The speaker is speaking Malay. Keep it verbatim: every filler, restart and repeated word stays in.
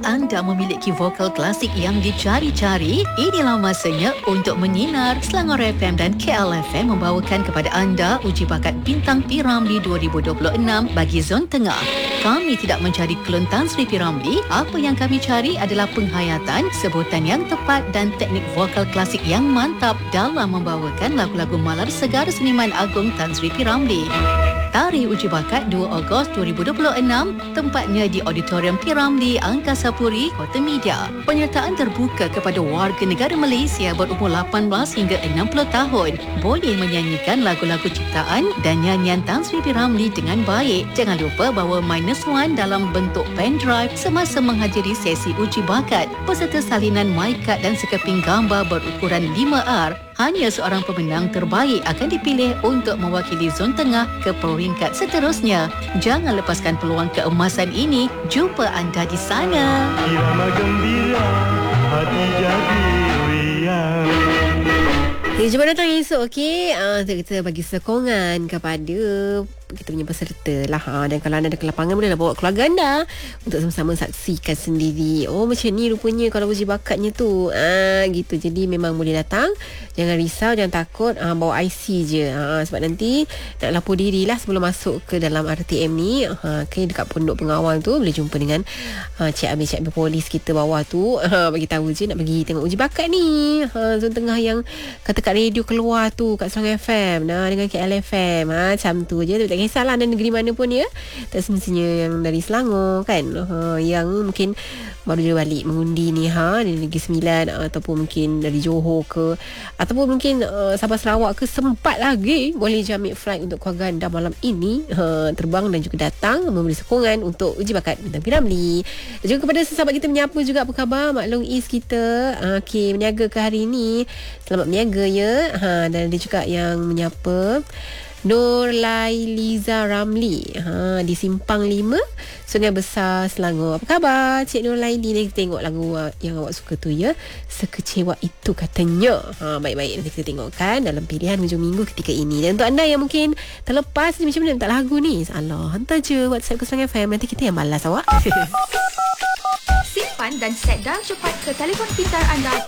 anda memiliki vokal klasik yang dicari-cari, inilah masanya untuk menyinar. Selangor F M dan K L F M membawakan kepada anda uji bakat Bintang P. Ramlee dua ribu dua puluh enam bagi Zon Tengah. Kami tidak mencari klon Tan Sri P. Ramlee. Apa yang kami cari adalah penghayatan, sebutan yang tepat dan teknik vokal klasik yang mantap dalam membawakan lagu-lagu malar segar seniman agung Tan Sri P. Ramlee. Tarikh uji bakat dua Ogos dua ribu dua puluh enam, tempatnya di Auditorium P. Ramlee, Angkasa Puri, Kota Media. Penyertaan terbuka kepada warga negara Malaysia berumur lapan belas hingga enam puluh tahun. Boleh menyanyikan lagu-lagu ciptaan dan nyanyian Tan Sri P. Ramlee dengan baik. Jangan lupa bawa minus one dalam bentuk pen drive semasa menghadiri sesi uji bakat. Peserta salinan mic-card dan sekeping gambar berukuran lima R. Hanya seorang pemenang terbaik akan dipilih untuk mewakili Zon Tengah ke peringkat seterusnya. Jangan lepaskan peluang keemasan ini. Jumpa anda di sana. Irama gembira, hati jadi riang. Okay, jumpa datang esok, okey. Uh, kita bagi sokongan kepada kita punya peserta lah. Ha. Dan kalau anda ada kelapangan, bolehlah bawa keluarga anda untuk sama-sama saksikan sendiri. Oh, macam ni rupanya kalau uji bakatnya tu. Ah, gitu. Jadi memang boleh datang. Jangan risau, jangan takut. Ah, bawa I C je. Ah, sebab nanti nak lapor diri lah sebelum masuk ke dalam R T M ni. Ah, okay, dekat pondok pengawal tu boleh jumpa dengan ah, Cik Amir, Cik Amir polis kita bawah tu. Ah, bagi tahu je nak pergi tengok uji bakat ni. Ah, Zon Tengah yang kata kat radio keluar tu, kat Selangor F M. Nah, dengan K L F M. Ah, macam tu je. Tak kisahlah anda negeri mana pun ya. Tak semestinya yang dari Selangor kan. Ha, yang mungkin baru dia balik mengundi ni ha, dari Negeri Sembilan ataupun mungkin dari Johor ke, ataupun mungkin uh, Sabah Sarawak ke, sempat lagi boleh je ambil flight untuk keluarga anda malam ini, ha, terbang dan juga datang memberi sokongan untuk uji bakat Bintang P. Ramlee. Dan juga kepada sesahabat kita menyapa juga, apa khabar Mak Long East kita, ha, okay, berniaga ke hari ini, selamat berniaga ya. Ha, dan ada juga yang menyapa Nur Lailiza Ramlee, ha, di Simpang lima, Sungai Besar, Selangor. Apa khabar Cik Nur Laili? Ni kita tengok lagu yang awak suka tu ya, Sekecewa Itu Katanya. Ha, baik-baik, nanti kita tengokkan dalam pilihan hujung minggu ketika ini. Dan untuk anda yang mungkin terlepas ni, macam mana tak lagu ni, Allah, hantar je WhatsApp ke Selangor F M, nanti kita yang balas awak. Simpan dan set dial cepat ke telefon pintar anda